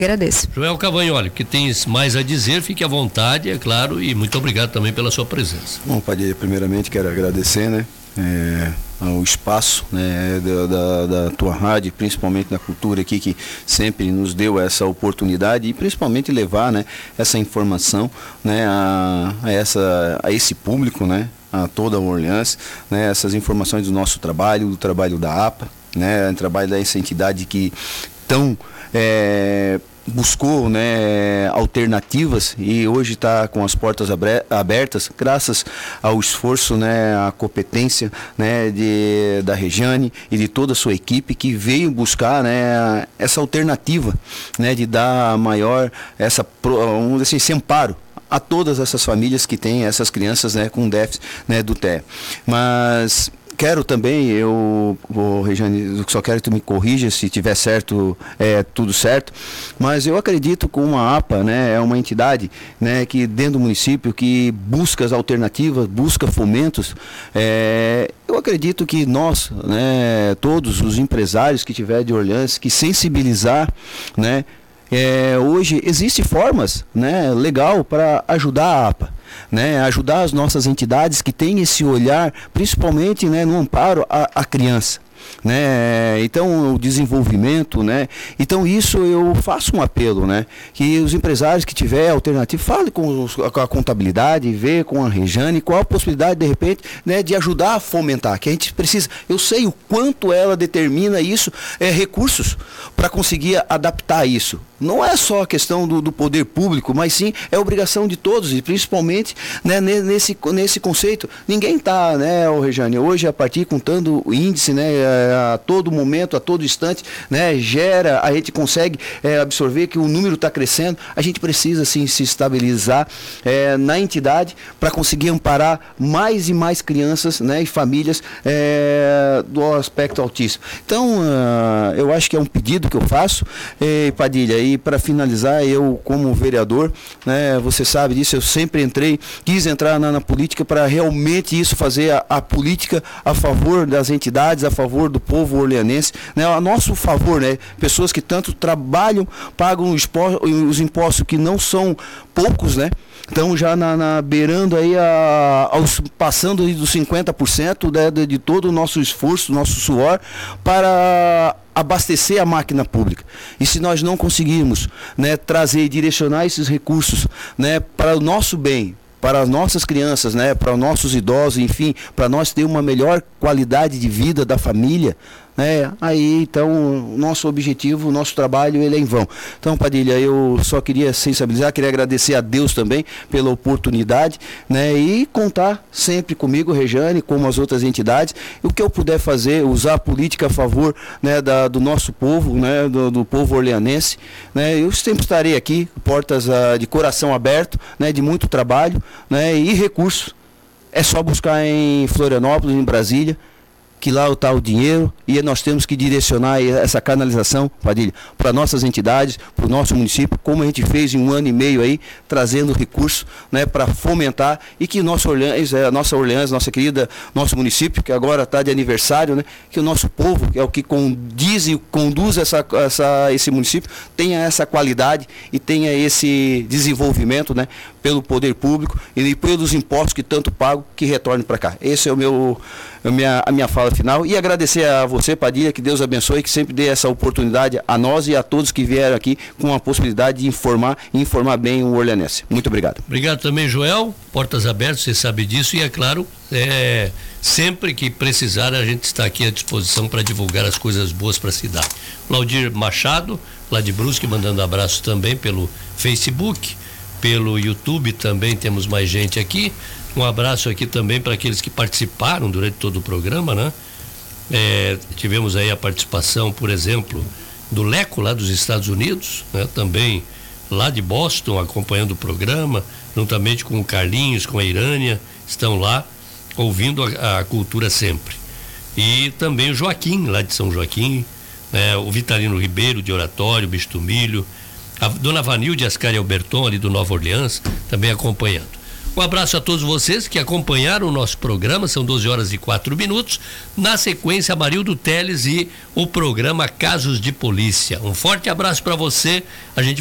Agradeço. Joel Cavagnoli, que tem mais a dizer, fique à vontade, é claro, e muito obrigado também pela sua presença. Bom, Padilha, primeiramente quero agradecer, né, o espaço, né, da tua rádio, principalmente da cultura aqui, que sempre nos deu essa oportunidade e principalmente levar, né, essa informação, né, a esse público, né, a toda a Orleans, né, essas informações do nosso trabalho, do trabalho da APA, né, o trabalho dessa entidade que tão buscou, né, alternativas e hoje está com as portas abertas graças ao esforço, né, à competência, né, da Rejane e de toda a sua equipe que veio buscar, né, essa alternativa, né, de dar maior vamos dizer assim, esse amparo a todas essas famílias que têm essas crianças, né, com déficit, né, do TEA. Mas quero também, Rejane, só quero que tu me corrija se tiver certo, tudo certo, mas eu acredito que uma APA, né, é uma entidade, né, que dentro do município que busca as alternativas, busca fomentos. Eu acredito que nós, né, todos os empresários que tiver de Orleans, que sensibilizar, né, hoje existem formas, né, legal para ajudar a APA, né, ajudar as nossas entidades que têm esse olhar, principalmente, né, no amparo à criança. Né? Então o desenvolvimento, né? Então isso eu faço um apelo, né? Que os empresários que tiver alternativa, fale com a contabilidade, vê com a Rejane qual a possibilidade de repente, né, de ajudar a fomentar, que a gente precisa, eu sei o quanto ela determina isso, recursos para conseguir adaptar isso. Não é só a questão do poder público, mas sim é obrigação de todos, e principalmente, né, nesse conceito. Ninguém está, né, Rejane, hoje a partir contando o índice, né, a todo momento, a todo instante, né, a gente consegue absorver que o número está crescendo. A gente precisa sim se estabilizar na entidade para conseguir amparar mais e mais crianças, né, e famílias do aspecto autista. Então, eu acho que é um pedido que eu faço, Padilha, e para finalizar, eu como vereador, né, você sabe disso, eu sempre quis entrar na política para realmente isso, fazer a política a favor das entidades, a favor do povo orleanense, né, a nosso favor, né, pessoas que tanto trabalham, pagam os impostos que não são poucos, né, então já beirando aí passando aí dos 50%, né, de todo o nosso esforço, nosso suor para abastecer a máquina pública. E se nós não conseguirmos, né, trazer e direcionar esses recursos, né, para o nosso bem, para as nossas crianças, né, para os nossos idosos, enfim, para nós ter uma melhor qualidade de vida da família, né, aí então o nosso objetivo, o nosso trabalho, ele é em vão. Então, Padilha, eu só queria sensibilizar, queria agradecer a Deus também pela oportunidade, né, e contar sempre comigo, Rejane, como as outras entidades, o que eu puder fazer, usar a política a favor, né, do nosso povo, né, do povo orleanense, né, eu sempre estarei aqui, portas de coração aberto, né, de muito trabalho, né, e recursos. É só buscar em Florianópolis, em Brasília, que lá está o dinheiro, e nós temos que direcionar essa canalização, Padilha, para nossas entidades, para o nosso município, como a gente fez em 1 ano e meio aí, trazendo recursos, né, para fomentar, e que nossa Orleans, nossa querida, nosso município, que agora está de aniversário, né, que o nosso povo, que é o que conduz esse município, tenha essa qualidade e tenha esse desenvolvimento, né, pelo poder público e pelos impostos que tanto pago, que retornem para cá. Esse é a minha fala final, e agradecer a você, Padilha, que Deus abençoe, que sempre dê essa oportunidade a nós e a todos que vieram aqui com a possibilidade de informar bem o orleanense. Muito obrigado. Obrigado também, Joel, portas abertas, você sabe disso, e é claro, sempre que precisar a gente está aqui à disposição para divulgar as coisas boas para a cidade. Claudir Machado, lá de Brusque, mandando abraço também pelo Facebook, pelo YouTube também temos mais gente aqui. Um abraço aqui também para aqueles que participaram durante todo o programa, né? Tivemos aí a participação, por exemplo, do Leco, lá dos Estados Unidos, né? Também lá de Boston, acompanhando o programa, juntamente com o Carlinhos, com a Irânia, estão lá ouvindo a cultura sempre. E também o Joaquim, lá de São Joaquim, né? O Vitalino Ribeiro, de Oratório, Bicho do Milho, a dona Vanilde Ascari Alberton, ali do Nova Orleans, também acompanhando. Um abraço a todos vocês que acompanharam o nosso programa, são 12h04. Na sequência, Amarildo Teles e o programa Casos de Polícia. Um forte abraço para você. A gente